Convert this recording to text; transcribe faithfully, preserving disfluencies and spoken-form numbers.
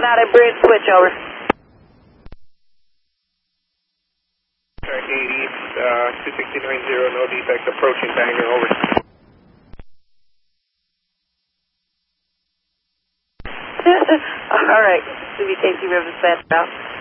going out at bridge switch, over. Track eight East, uh, two sixty-nine zero, no defect, approaching Bangor, over. All right, C B K C River Center out.